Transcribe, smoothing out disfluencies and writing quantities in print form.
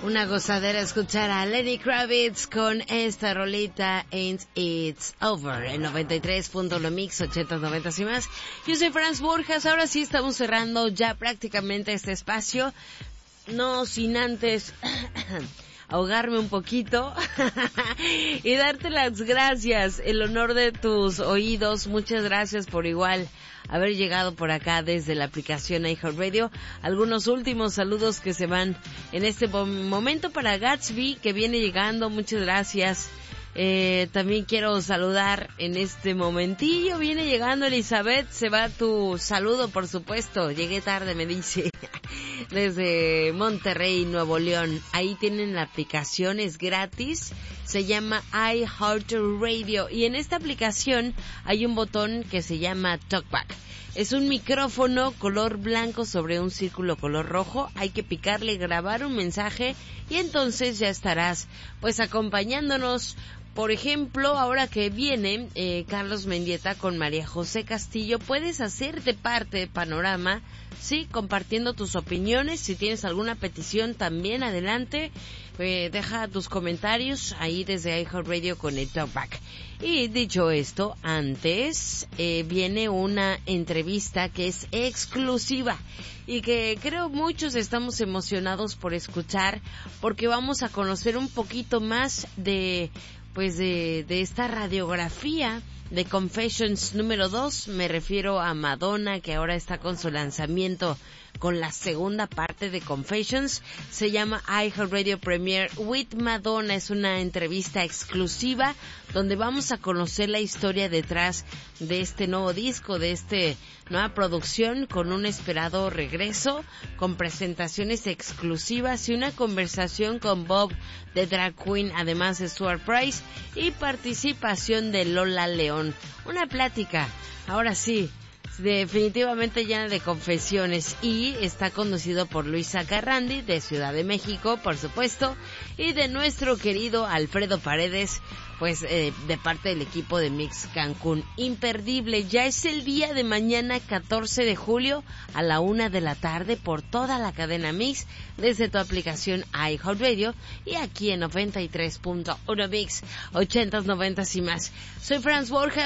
Una gozadera escuchar a Lenny Kravitz con esta rolita Ain't It's Over, el 93.1 Mix, 80, 90 y más. Yo soy Franz Borjas, ahora sí estamos cerrando ya prácticamente este espacio, no sin antes ahogarme un poquito y darte las gracias, el honor de tus oídos. Muchas gracias por igual haber llegado por acá desde la aplicación iHeartRadio. Algunos últimos saludos que se van en este momento para Gatsby, que viene llegando. Muchas gracias. También quiero saludar en este momentillo. Viene llegando Elizabeth. Se va tu saludo, por supuesto. Llegué tarde, me dice. Desde Monterrey, Nuevo León. Ahí tienen la aplicación, es gratis. Se llama iHeartRadio. Y en esta aplicación hay un botón que se llama Talkback. Es un micrófono color blanco sobre un círculo color rojo. Hay que picarle, grabar un mensaje y entonces ya estarás pues acompañándonos. Por ejemplo, ahora que viene Carlos Mendieta con María José Castillo, puedes hacerte parte de Panorama, sí, compartiendo tus opiniones. Si tienes alguna petición también, adelante. Deja tus comentarios ahí desde iHeartRadio con el Talkback. Y dicho esto, antes viene una entrevista que es exclusiva y que creo muchos estamos emocionados por escuchar, porque vamos a conocer un poquito más de esta radiografía de Confessions número 2. Me refiero a Madonna, que ahora está con su lanzamiento con la segunda parte de Confessions. Se llama iHeartRadio Premiere with Madonna. Es una entrevista exclusiva donde vamos a conocer la historia detrás de este nuevo disco, de este nueva producción, con un esperado regreso, con presentaciones exclusivas y una conversación con Bob de Drag Queen, además de Stuart Price, y participación de Lola León. Una plática, ahora sí, definitivamente llena de confesiones, y está conducido por Luisa Carrandi de Ciudad de México, por supuesto, y de nuestro querido Alfredo Paredes, pues de parte del equipo de Mix Cancún. Imperdible, ya es el día de mañana, 14 de julio, a la 1 de la tarde, por toda la cadena Mix, desde tu aplicación iHeartRadio, y aquí en 93.1 Mix, 80, 90 y más. Soy Franz Borja.